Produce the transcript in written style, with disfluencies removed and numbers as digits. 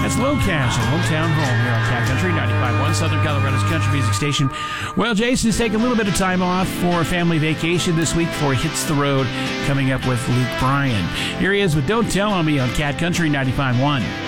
That's Low Cash at Hometown Home here on Cat Country 95.1, Southern Colorado's country music station. Well, Jason's taking a little bit of time off for a family vacation this week before he hits the road, coming up with Luke Bryan. Here he is with Don't Tell on Me on Cat Country 95.1.